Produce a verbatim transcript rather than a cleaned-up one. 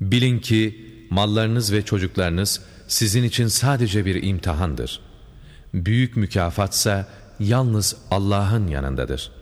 Bilin ki mallarınız ve çocuklarınız sizin için sadece bir imtihandır. Büyük mükafatsa yalnız Allah'ın yanındadır.